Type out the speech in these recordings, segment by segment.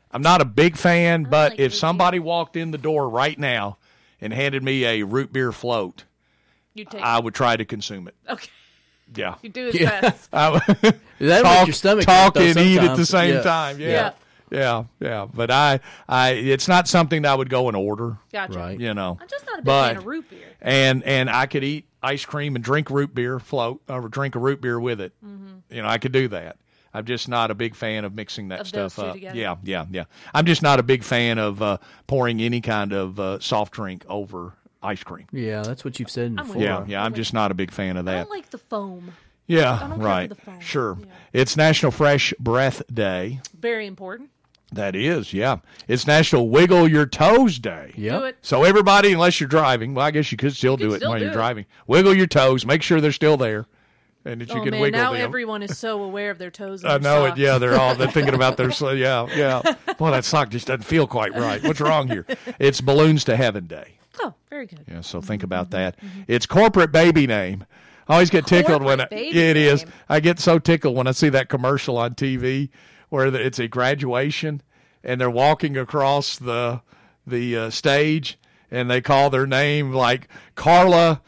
I'm not a big fan, but like if root somebody walked in the door right now and handed me a root beer float, You take I would try to consume it. Okay. Yeah. You do his best. I That makes your stomach talk hurt, though, and eat at the sometimes. same Yeah. time. Yeah. Yeah. But I it's not something that I would go and order, Gotcha. Right. you know. I'm just not a big But- fan of root beer. And I could eat ice cream and drink root beer float or drink a root beer with it. Mm-hmm. You know, I could do that. I'm just not a big fan of mixing that Of those stuff two up. together. Yeah. I'm just not a big fan of pouring any kind of soft drink over ice cream. Yeah, that's what you've said I'm with before. you. Yeah, I'm just not a big fan of I that. don't like the foam. Yeah, I don't care for right. the foam. Sure. Yeah. It's National Fresh Breath Day. Very important. That is, yeah. It's National Wiggle Your Toes Day. Yep. Do it. So everybody, unless you're driving, well, I guess you could still do it still while do you're it. driving. Wiggle your toes. Make sure they're still there, and that you Oh, can man, wiggle now them. everyone is so aware of their toes and I their know it. socks. Yeah, they're thinking about their. Yeah. Boy, that sock just doesn't feel quite right. What's wrong here? It's Balloons to Heaven Day. Oh, very good. Yeah, so think about that. It's corporate baby name. I always get tickled when Corporate baby it is. name. I get so tickled when I see that commercial on TV where it's a graduation and they're walking across the stage and they call their name like Carla.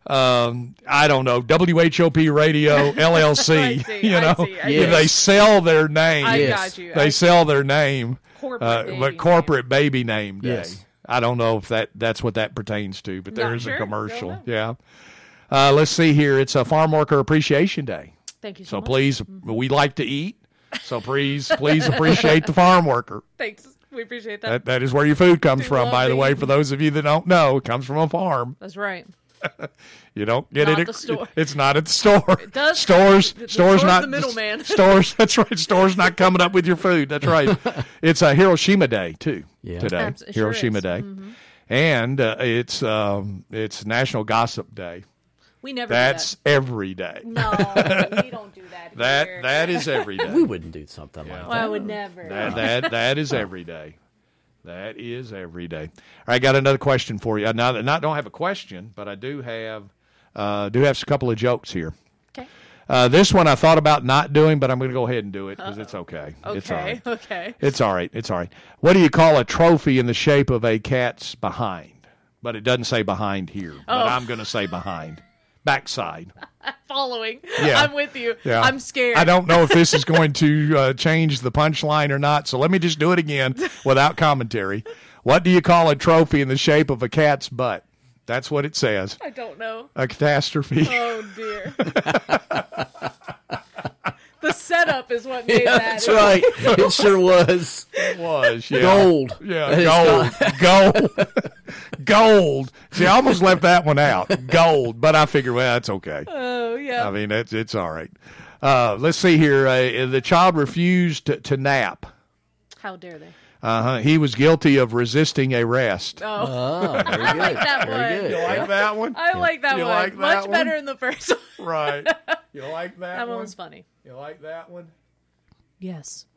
I don't know, WHOP Radio LLC. I see, you I know, see, I see. they sell their name. I Yes. got you. They sell their name. Corporate baby But corporate baby name day. Yes. I don't know if that's what that pertains to, but there Not is sure. a commercial. Don't Yeah. Let's see here. It's a Farm Worker Appreciation Day. Thank you so So much. please, we like to eat. So please appreciate the farm worker. Thanks. We appreciate that. That is where your food comes We from, love by the to way, eat. for those of you that don't know. It comes from a farm. That's right. You don't get Not it the store. It's not at the store. It does. Stores The stores store's not the middleman. Stores, that's right. Stores not coming up with your food. That's right. It's a Hiroshima Day too. Yeah. Today. It sure Hiroshima is. Day. And it's National Gossip Day. We never That's do every day. that. No, we don't do that here. That is every day. We wouldn't do something like Well, that. I would never. That is every day. That is every day. All right, got another question for you. Now, don't have a question, but I do have a couple of jokes here. Okay. This one I thought about not doing, but I'm going to go ahead and do it because it's okay. It's all Okay. right. Okay. It's all right. It's all right. What do you call a trophy in the shape of a cat's behind? But it doesn't say behind here. But Oh. I'm going to say behind. Backside. Following. Yeah. I'm with you. Yeah. I'm scared. I don't know if this is going to change the punchline or not, so let me just do it again without commentary. What do you call a trophy in the shape of a cat's butt? That's what it says. I don't know. A catastrophe. Oh dear. The setup is what made Yeah, that. that's right. It sure was. It was. Yeah. Gold. Yeah, gold. Gold. See, I almost left that one out. Gold. But I figured, well, that's okay. Oh yeah. I mean, it's all right. Let's see here. The child refused to nap. How dare they? He was guilty of resisting arrest. Oh, Oh, very good. I like that Very one. good. You like that one? I like that You one. like that Much one? better than the first one. Right. You like that, That one? one was funny. You like that one? Yes.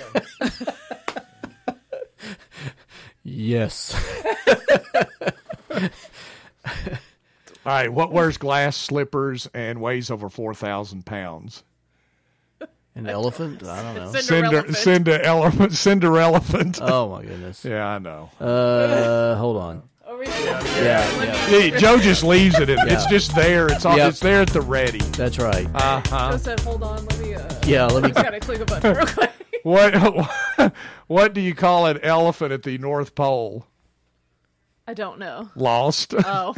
Yes. All right. What wears glass slippers and weighs over 4,000 pounds? An elephant? I don't know. Cinderelephant. Oh, my goodness. Yeah, I know. Hold on. Over here. Yeah. Hey, Joe just leaves it in. It's Yeah. just there. It's Yep. It's there at the ready. That's right. Joe said, "Hold on, let me." Yeah, let me. Just gotta click a button real quick. What do you call an elephant at the North Pole? I don't know. Lost. Oh.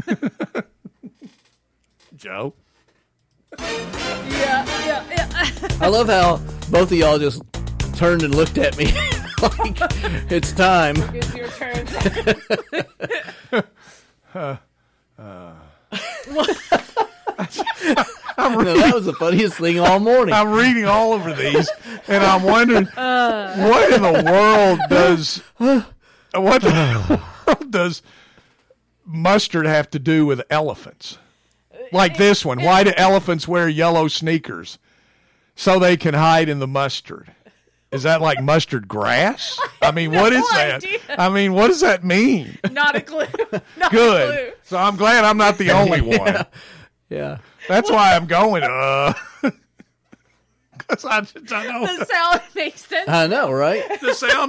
Joe. Yeah. I love how both of y'all just turned and looked at me like it's time. It's your turn. No, that was the funniest thing all morning. I'm reading all over these, and I'm wondering what in the world does mustard have to do with elephants? Like this one. Why do elephants wear yellow sneakers? So they can hide in the mustard. Is that like mustard grass? I mean, what is that? idea. I mean, what does that mean? Not a clue. Not Good. A clue. So I'm glad I'm not the only one. Yeah. That's why I'm going, because I know The sound makes sense. I know, right? the sound